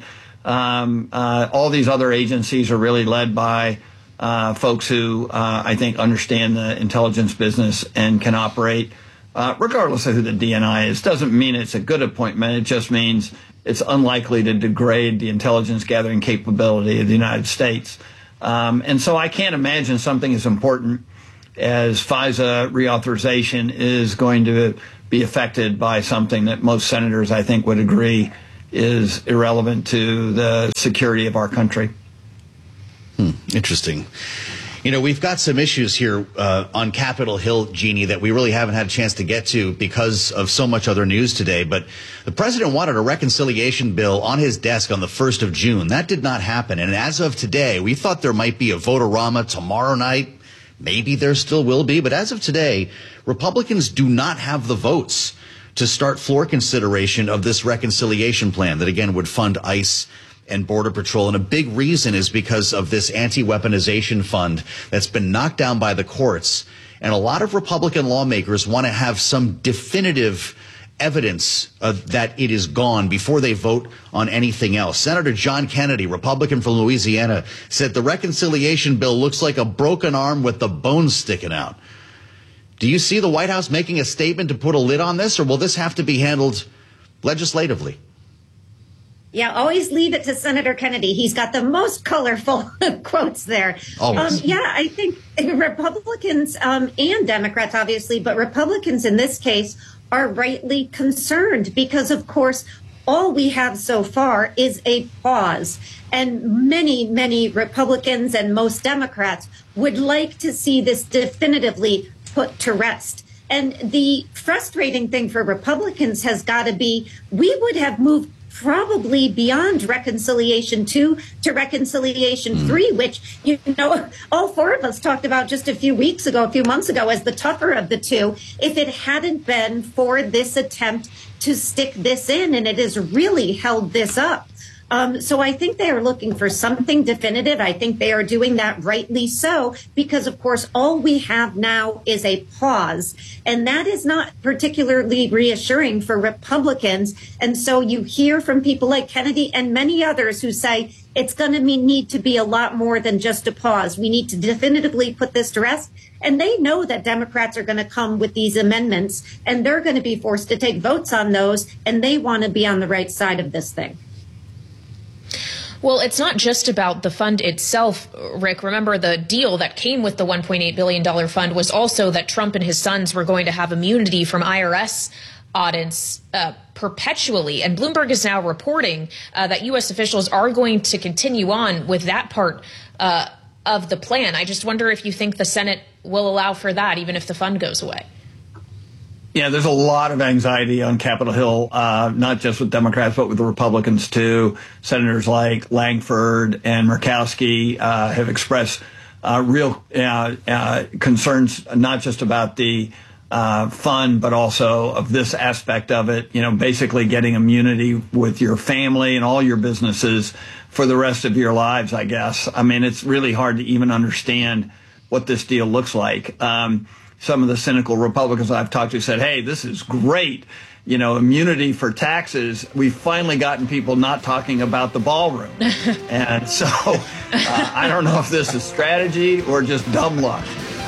All these other agencies are really led by folks who I think understand the intelligence business and can operate regardless of who the DNI is. Doesn't mean it's a good appointment. It just means it's unlikely to degrade the intelligence gathering capability of the United States. And so I can't imagine something as important as FISA reauthorization is going to be affected by something that most senators, I think, would agree is irrelevant to the security of our country. Interesting. You know, we've got some issues here on Capitol Hill, Jeannie, that we really haven't had a chance to get to because of so much other news today. But the president wanted a reconciliation bill on his desk on the 1st of June. That did not happen. And as of today, we thought there might be a vote-a-rama tomorrow night. Maybe there still will be. But as of today, Republicans do not have the votes to start floor consideration of this reconciliation plan that, again, would fund ICE and Border Patrol. And a big reason is because of this anti-weaponization fund that's been knocked down by the courts. And a lot of Republican lawmakers want to have some definitive evidence that it is gone before they vote on anything else. Senator John Kennedy, Republican from Louisiana, said the reconciliation bill looks like a broken arm with the bones sticking out. Do you see the White House making a statement to put a lid on this, or will this have to be handled legislatively? Yeah, always leave it to Senator Kennedy. He's got the most colorful quotes there. I think Republicans and Democrats, obviously, but Republicans in this case are rightly concerned because, of course, all we have so far is a pause. And many, many Republicans and most Democrats would like to see this definitively put to rest. And the frustrating thing for Republicans has got to be we would have moved probably beyond reconciliation 2 to reconciliation 3, which, you know, all four of us talked about just a few months ago as the tougher of the two, if it hadn't been for this attempt to stick this in, and it has really held this up. So I think they are looking for something definitive. I think they are doing that rightly so, because, of course, all we have now is a pause. And that is not particularly reassuring for Republicans. And so you hear from people like Kennedy and many others who say it's going to need to be a lot more than just a pause. We need to definitively put this to rest. And they know that Democrats are going to come with these amendments, and they're going to be forced to take votes on those. And they want to be on the right side of this thing. Well, it's not just about the fund itself, Rick. Remember, the deal that came with the $1.8 billion fund was also that Trump and his sons were going to have immunity from IRS audits perpetually. And Bloomberg is now reporting that U.S. officials are going to continue on with that part of the plan. I just wonder if you think the Senate will allow for that, even if the fund goes away. Yeah, there's a lot of anxiety on Capitol Hill, not just with Democrats, but with the Republicans, too. Senators like Langford and Murkowski have expressed real concerns, not just about the fund, but also of this aspect of it, you know, basically getting immunity with your family and all your businesses for the rest of your lives, I guess. I mean, it's really hard to even understand what this deal looks like. Some of the cynical Republicans I've talked to said, hey, this is great. You know, immunity for taxes. We've finally gotten people not talking about the ballroom. And so I don't know if this is strategy or just dumb luck.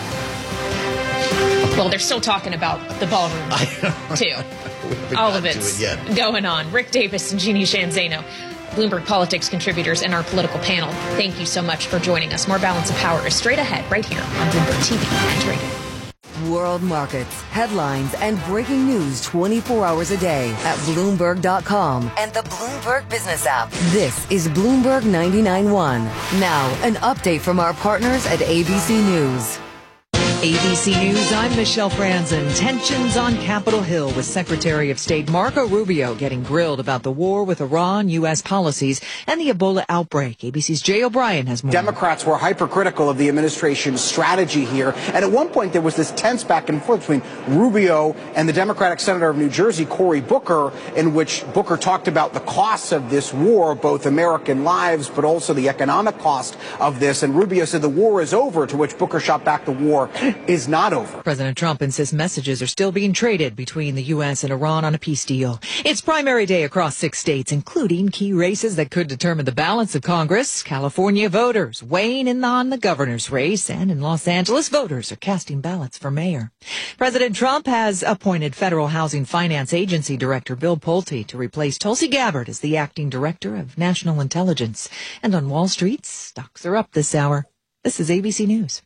Well, they're still talking about the ballroom, too. All of it's going on. Rick Davis and Jeannie Shanzano, Bloomberg Politics contributors in our political panel. Thank you so much for joining us. More Balance of Power is straight ahead right here on Bloomberg TV and radio. World markets, headlines, and breaking news 24 hours a day at Bloomberg.com and the Bloomberg Business app. This is Bloomberg 99.1. Now, an update from our partners at ABC News. ABC News, I'm Michelle Franzen. Tensions on Capitol Hill with Secretary of State Marco Rubio getting grilled about the war with Iran, U.S. policies, and the Ebola outbreak. ABC's Jay O'Brien has more. Democrats were hypercritical of the administration's strategy here. And at one point, there was this tense back and forth between Rubio and the Democratic Senator of New Jersey, Cory Booker, in which Booker talked about the costs of this war, both American lives, but also the economic cost of this. And Rubio said the war is over, to which Booker shot back, the war is not over. President Trump insists messages are still being traded between the U.S. and Iran on a peace deal. It's primary day across 6 states, including key races that could determine the balance of Congress. California voters weighing in on the governor's race, and in Los Angeles, voters are casting ballots for mayor. President Trump has appointed Federal Housing Finance Agency Director Bill Pulte to replace Tulsi Gabbard as the acting director of national intelligence. And on Wall Street, stocks are up this hour. This is ABC News.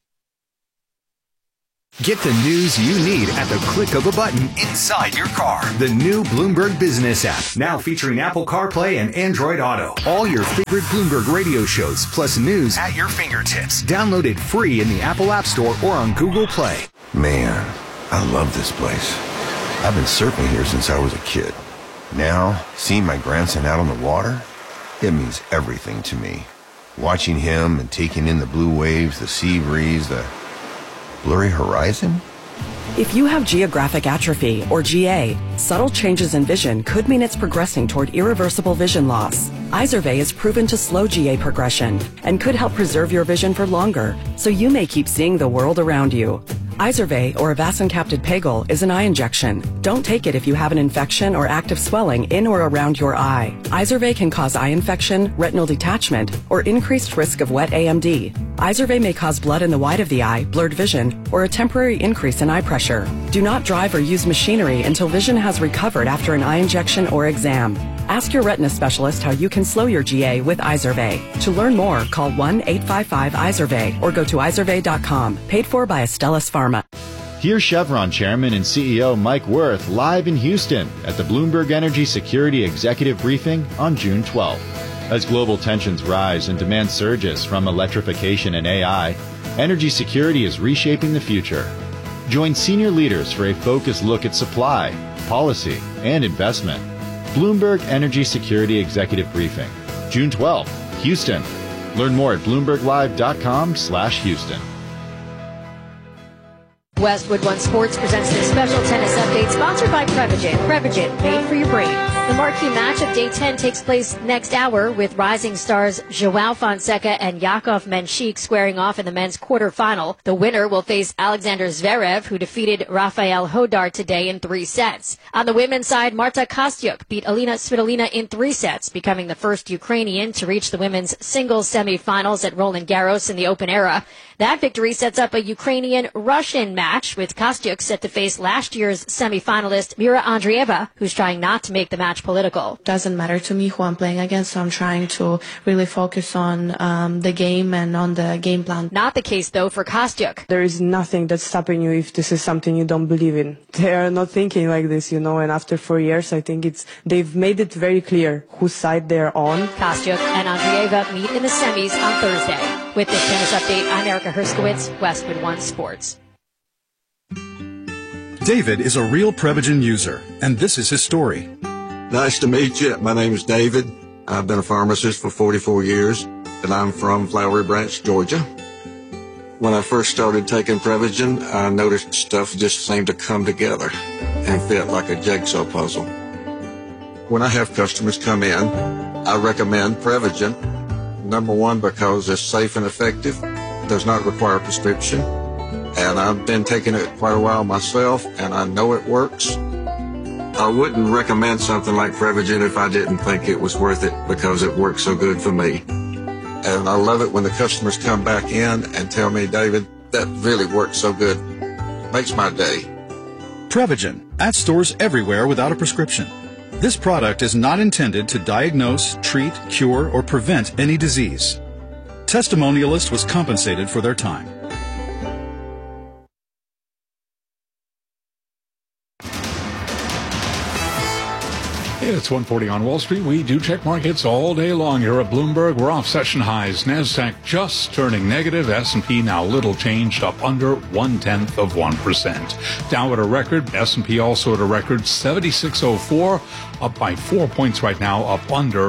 Get the news you need at the click of a button inside your car. The new Bloomberg Business app, now featuring Apple CarPlay and Android Auto. All your favorite Bloomberg radio shows, plus news at your fingertips. Download it free in the Apple App Store or on Google Play. Man, I love this place. I've been surfing here since I was a kid. Now, seeing my grandson out on the water, it means everything to me. Watching him and taking in the blue waves, the sea breeze, the blurry horizon? If you have geographic atrophy, or GA, subtle changes in vision could mean it's progressing toward irreversible vision loss. Izervay is proven to slow GA progression and could help preserve your vision for longer, so you may keep seeing the world around you. Izervay, or avacincaptad pegol, is an eye injection. Don't take it if you have an infection or active swelling in or around your eye. Izervay can cause eye infection, retinal detachment, or increased risk of wet AMD. Izervay may cause blood in the white of the eye, blurred vision, or a temporary increase in eye pressure. Do not drive or use machinery until vision has recovered after an eye injection or exam. Ask your retina specialist how you can slow your GA with Izervay. To learn more, call 1-855-IZERVAY or go to izervay.com. Paid for by Astellas Pharma. Here's Chevron Chairman and CEO Mike Wirth live in Houston at the Bloomberg Energy Security Executive Briefing on June 12th. As global tensions rise and demand surges from electrification and AI, energy security is reshaping the future. Join senior leaders for a focused look at supply, policy, and investment. Bloomberg Energy Security Executive Briefing, June 12th, Houston. Learn more at BloombergLive.com/Houston. Westwood One Sports presents this special tennis update sponsored by Prevagen. Prevagen, made for your brain. The marquee match of Day 10 takes place next hour with rising stars Joao Fonseca and Yakov Menchik squaring off in the men's quarterfinal. The winner will face Alexander Zverev, who defeated Rafael Hodar today in 3 sets. On the women's side, Marta Kostyuk beat Alina Svitolina in 3 sets, becoming the first Ukrainian to reach the women's singles semifinals at Roland Garros in the Open era. That victory sets up a Ukrainian-Russian match, with Kostyuk set to face last year's semifinalist Mira Andreeva, who's trying not to make the match political. Doesn't matter to me who I'm playing against, so I'm trying to really focus on the game and on the game plan. Not the case, though, for Kostyuk. There is nothing that's stopping you if this is something you don't believe in. They are not thinking like this, and after 4 years, I think they've made it very clear whose side they're on. Kostyuk and Andreeva meet in the semis on Thursday. With this tennis update, I'm Erica Herskowitz, Westwood One Sports. David is a real Prevagen user, and this is his story. Nice to meet you. My name is David. I've been a pharmacist for 44 years, and I'm from Flowery Branch, Georgia. When I first started taking Prevagen, I noticed stuff just seemed to come together and fit like a jigsaw puzzle. When I have customers come in, I recommend Prevagen. Number one, because it's safe and effective, does not require a prescription, and I've been taking it quite a while myself, and I know it works. I wouldn't recommend something like Prevagen if I didn't think it was worth it, because it works so good for me. And I love it when the customers come back in and tell me, David, that really works so good. Makes my day. Prevagen, at stores everywhere without a prescription. This product is not intended to diagnose, treat, cure, or prevent any disease. Testimonialist was compensated for their time. It's 1:40 on Wall Street. We do check markets all day long here at Bloomberg. We're off session highs. NASDAQ just turning negative. S&P now little changed, up under 0.1%. Dow at a record. S&P also at a record 7604, up by 4 points right now, up under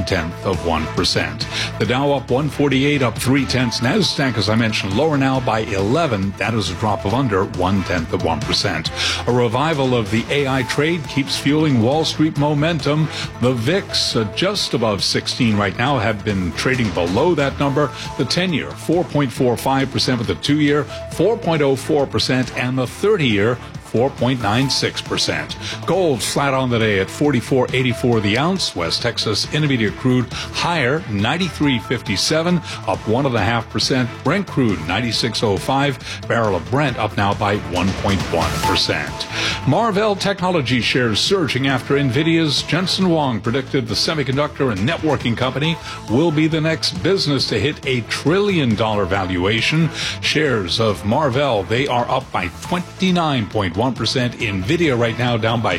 0.1%. The Dow up 148, up 0.3. NASDAQ, as I mentioned, lower now by 11. That is a drop of under 0.1%. A revival of the AI trade keeps fueling Wall Street momentum. The VIX, just above 16 right now, have been trading below that number. The 10-year, 4.45%, with the 2-year, 4.04%, and the 30-year, 4.96%. Gold flat on the day at $44.84 the ounce. West Texas Intermediate crude higher, 93.57, up 1.5%. Brent crude 96.05. Barrel of Brent up now by 1.1%. Marvell Technology shares surging after NVIDIA's Jensen Huang predicted the semiconductor and networking company will be the next business to hit $1 trillion valuation. Shares of Marvell, they are up by 29.1%. NVIDIA right now down by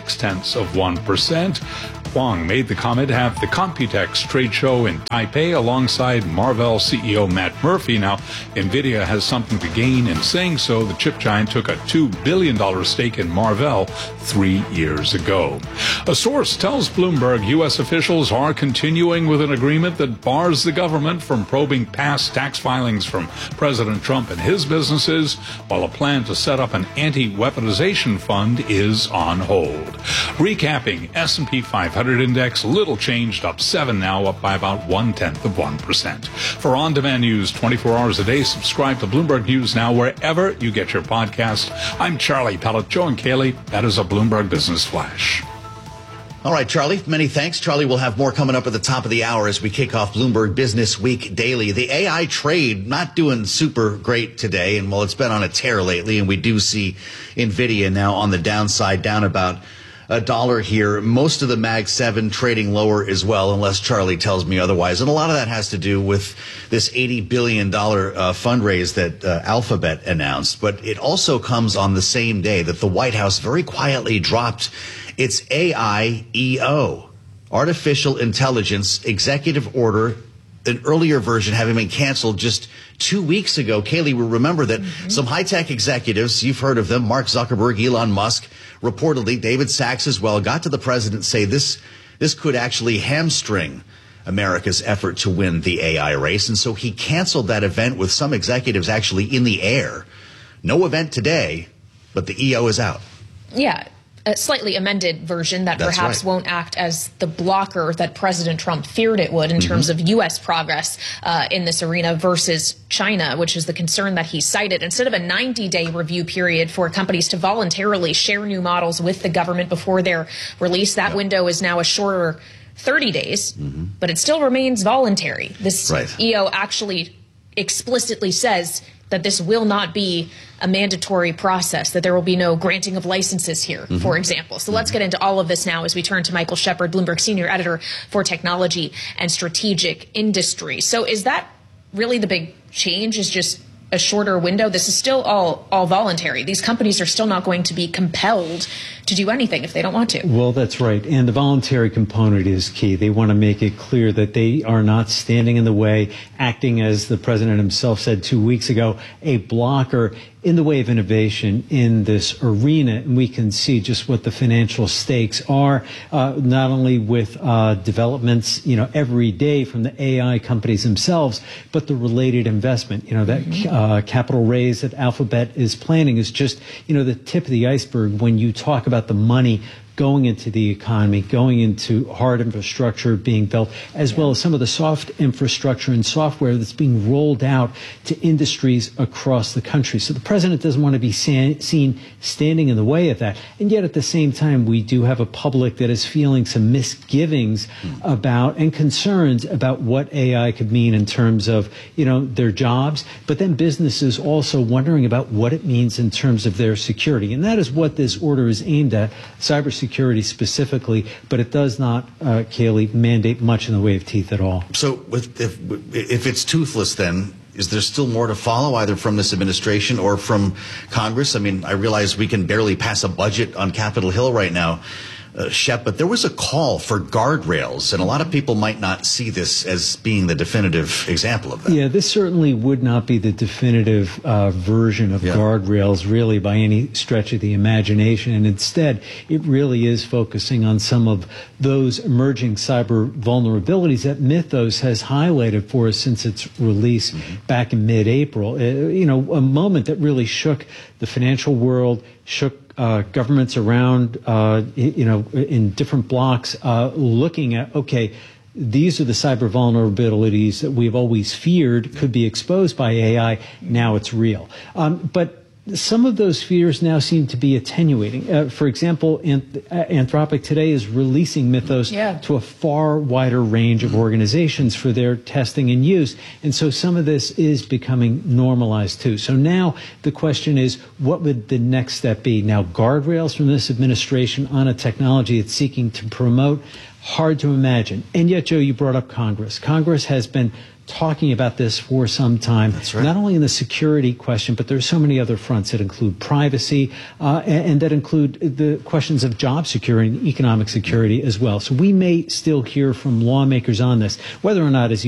0.6%. Huang made the comment at the Computex trade show in Taipei alongside Marvell CEO Matt Murphy. Now, NVIDIA has something to gain in saying so. The chip giant took a $2 billion stake in Marvell 3 years ago. A source tells Bloomberg U.S. officials are continuing with an agreement that bars the government from probing past tax filings from President Trump and his businesses, while a plan to set up an anti-weaponization fund is on hold. Recapping, S&P 500 index, little changed, up 7 now, up by about 0.1%. For on-demand news 24 hours a day, subscribe to Bloomberg News Now wherever you get your podcast. I'm Charlie Pellet, Joe and Kaylee. That is a Bloomberg Business Flash. All right, Charlie, many thanks. Charlie, we'll have more coming up at the top of the hour as we kick off Bloomberg Business Week Daily. The AI trade not doing super great today, and well, it's been on a tear lately, and we do see NVIDIA now on the downside, down about $1 here. Most of the Mag 7 trading lower as well, unless Charlie tells me otherwise. And a lot of that has to do with this $80 billion fundraise that Alphabet announced. But it also comes on the same day that the White House very quietly dropped its AIEO, Artificial Intelligence Executive Order, an earlier version having been canceled just 2 weeks ago. Kaylee will remember that some high-tech executives, you've heard of them, Mark Zuckerberg, Elon Musk, reportedly David Sachs as well, got to the president say this could actually hamstring America's effort to win the AI race. And so he canceled that event with some executives actually in the air. No event today, but the EO is out. Yeah. A slightly amended version that That's perhaps right. won't act as the blocker that President Trump feared it would in terms of U.S. progress in this arena versus China, which is the concern that he cited. Instead of a 90-day review period for companies to voluntarily share new models with the government before they're released, that window is now a shorter 30 days, but it still remains voluntary. This EO actually explicitly says that this will not be a mandatory process, that there will be no granting of licenses here, for example. So let's get into all of this now as we turn to Michael Shepard, Bloomberg Senior Editor for Technology and Strategic Industry. So is that really the big change, is just a shorter window? This is still all voluntary. These companies are still not going to be compelled to do anything if they don't want to. Well, that's right. And the voluntary component is key. They want to make it clear that they are not standing in the way, acting, as the president himself said 2 weeks ago, a blocker in the way of innovation in this arena. And we can see just what the financial stakes are, not only with developments, every day from the AI companies themselves, but the related investment. That capital raise that Alphabet is planning is just, the tip of the iceberg when you talk about the money going into the economy, going into hard infrastructure being built, as well as some of the soft infrastructure and software that's being rolled out to industries across the country. So the president doesn't want to be seen standing in the way of that. And yet at the same time, we do have a public that is feeling some misgivings about and concerns about what AI could mean in terms of, their jobs, but then businesses also wondering about what it means in terms of their security. And that is what this order is aimed at, cybersecurity specifically, but it does not, Kaylee, mandate much in the way of teeth at all. So if it's toothless, then is there still more to follow, either from this administration or from Congress? I mean, I realize we can barely pass a budget on Capitol Hill right now. Shep, but there was a call for guardrails, and a lot of people might not see this as being the definitive example of that. Yeah, this certainly would not be the definitive version of guardrails, really, by any stretch of the imagination. And instead, it really is focusing on some of those emerging cyber vulnerabilities that Mythos has highlighted for us since its release back in mid-April. A moment that really shook the financial world, shook governments around, in different blocks, looking at, okay, these are the cyber vulnerabilities that we've always feared could be exposed by AI. Now it's real. But some of those fears now seem to be attenuating. For example, Anthropic today is releasing Mythos to a far wider range of organizations for their testing and use. And so some of this is becoming normalized too. So now the question is, what would the next step be? Now, guardrails from this administration on a technology it's seeking to promote, hard to imagine. And yet, Joe, you brought up Congress. Congress has been talking about this for some time. That's right. Not only in the security question, but there's so many other fronts that include privacy and that include the questions of job security and economic security as well. So we may still hear from lawmakers on this, whether or not, as you